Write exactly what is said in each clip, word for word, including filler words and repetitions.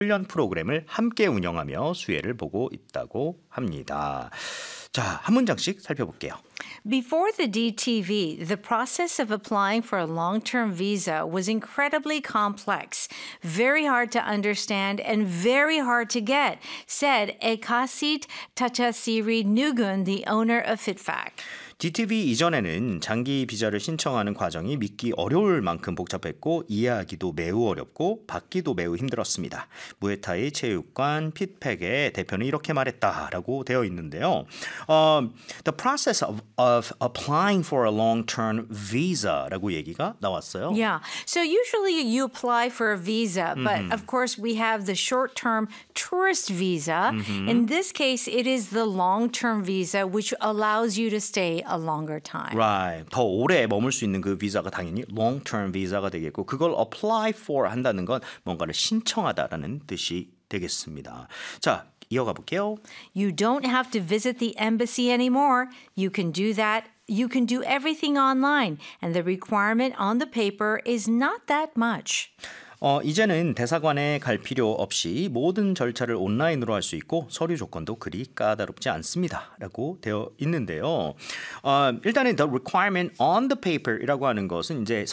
훈련 프로그램을 함께 운영하며 수혜를 보고 있다고 합니다. 자, 한 문장씩 살펴볼게요. Before the D T V, the process of applying for a long-term visa was incredibly complex, very hard to understand, and very hard to get, said Ekasit Tachasiri Nugun, the owner of FitFac. 디티비 이전에는 장기 비자를 신청하는 과정이 믿기 어려울 만큼 복잡했고 이해하기도 매우 어렵고 받기도 매우 힘들었습니다. 무에타이 체육관 핏팩의 대표는 이렇게 말했다라고 되어 있는데요. Uh, the process of, of applying for a long-term visa라고 얘기가 나왔어요. Yeah. So usually you apply for a visa, but mm-hmm. of course we have the short-term tourist visa. Mm-hmm. In this case, it is the long-term visa, which allows you to stay a longer time. Right. 더 오래 머물 수 있는 그 비자가 당연히 long-term 비자가 되겠고 그걸 apply for 한다는 건 뭔가를 신청하다라는 뜻이 되겠습니다. 자, 이어가 볼게요. You don't have to visit the embassy anymore. You can do that. You can do everything online, and the requirement on the paper is not that much. 어, 이제는 대사관에 갈 필요 없이 모든 절차를 온라인으로 할 수 있고 서류 조건도 그리 까다롭지 않습니다. 라고 되어 있는데요. 어, 일단은 the requirement on the paper이라고 하는 것은 이제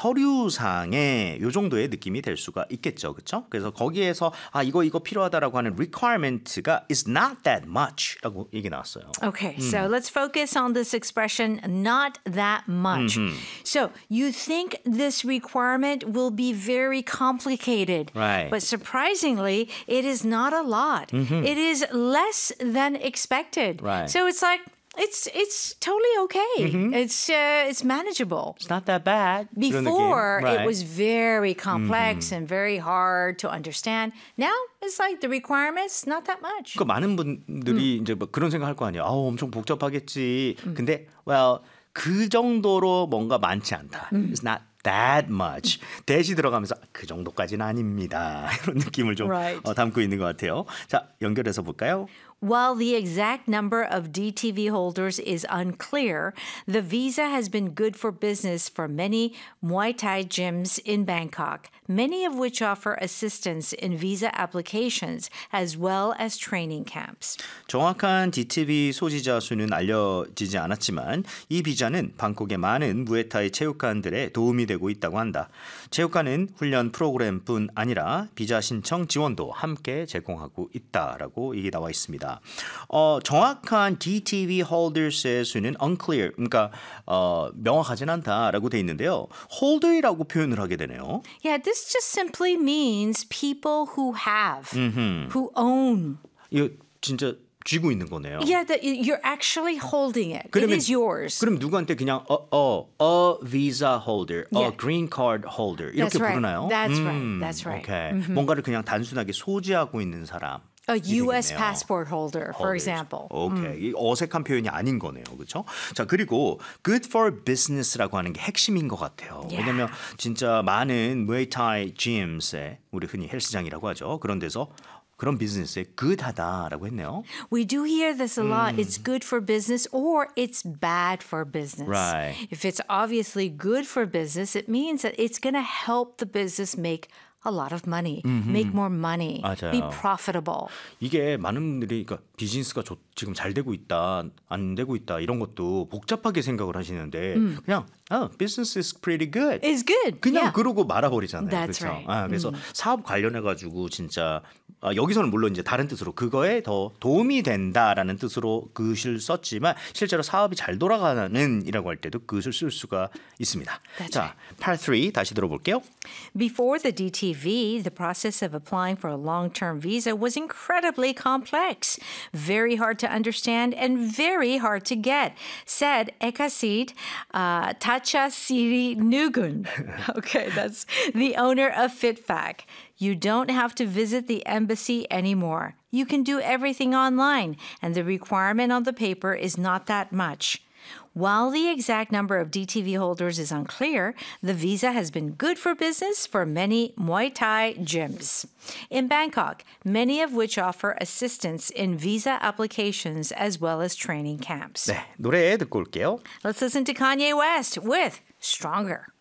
서류상의 요 정도의 느낌이 될 수가 있겠죠. 그렇죠? 그래서 거기에서 아 이거 이거 필요하다라고 하는 requirement가 is not that much 라고 얘기 나왔어요. Okay, 음. so let's focus on this expression not that much. Mm-hmm. So you think this requirement will be very complicated. Right. But surprisingly, it is not a lot. Mm-hmm. It is less than expected. Right. So it's like it's it's totally okay. Mm-hmm. It's uh, it's manageable. It's not that bad. Before right. it was very complex mm-hmm. and very hard to understand. Now it's like the requirements not that much. 그 많은 분들이 음. 이제 뭐 그런 생각할 거 아니에요. 아우 엄청 복잡하겠지. 음. 근데 well 그 정도로 뭔가 많지 않다. 음. It's not that much. 대시 들어가면서 그 정도까지는 아닙니다. 이런 느낌을 좀 right. 어, 담고 있는 것 같아요. 자, 연결해서 볼까요? While the exact number of D T V holders is unclear, the visa has been good for business for many Muay Thai gyms in Bangkok, many of which offer assistance in visa applications as well as training camps. 정확한 디티비 소지자 수는 알려지지 않았지만 이 비자는 방콕의 많은 무에타이 체육관들에 도움이 되고 있다고 한다. 체육관은 훈련 프로그램뿐 아니라 비자 신청 지원도 함께 제공하고 있다라고 얘기 나와 있습니다. 어, 정확한 디티비 holders의 수는 unclear, 그러니까 어, 명확하진 않다라고 돼 있는데요. holder이라고 표현을 하게 되네요. Yeah, this just simply means people who have, mm-hmm. who own. 이거 진짜 쥐고 있는 거네요. Yeah, that you're actually holding it. 그러면, it is yours. 그럼 누구한테 그냥 어, 어, a visa holder, yeah. a green card holder 이렇게 That's right. 부르나요? That's 음, right. That's right. Okay. Mm-hmm. 뭔가를 그냥 단순하게 소지하고 있는 사람. A U S passport holder, for example. 오케이. 음. 어색한 표현이 아닌 거네요. 그렇죠? 자, 그리고 good for business라고 하는 게 핵심인 것 같아요. Yeah. 왜냐면 진짜 많은 무에타이 gyms에 우리 흔히 헬스장이라고 하죠. 그런 데서 그런 비즈니스에 good하다라고 했네요. We do hear this a lot. 음. It's good for business or it's bad for business. Right. If it's obviously good for business, it means that it's going to help the business make a lot of money, mm-hmm. make more money, 맞아요. be profitable. 이게 많은 분들이 그러니까 비즈니스가 좋, 지금 잘 되고 있다, 안 되고 있다 이런 것도 복잡하게 생각을 하시는데 음. 그냥 oh, business is pretty good. It's good. 그냥 yeah. 그러고 말아버리잖아요. That's 그렇죠? right. 아, 그래서 음. 사업 관련해가지고 진짜 아, 여기서는 물론 이제 다른 뜻으로 그거에 더 도움이 된다라는 뜻으로 그것을 썼지만 실제로 사업이 잘 돌아가는이라고 할 때도 그것을 쓸 수가 있습니다. That's 자, right. part three 다시 들어볼게요. Before the D T V, the process of applying for a long-term visa was incredibly complex, very hard to understand, and very hard to get, said Ekasit uh, Tachasiri Nugun. Okay, that's the owner of FitFac. You don't have to visit the embassy anymore. You can do everything online, and the requirement on the paper is not that much. While the exact number of D T V holders is unclear, the visa has been good for business for many Muay Thai gyms in Bangkok, many of which offer assistance in visa applications as well as training camps. 네, 노래 듣고 올게요. Let's listen to Kanye West with Stronger.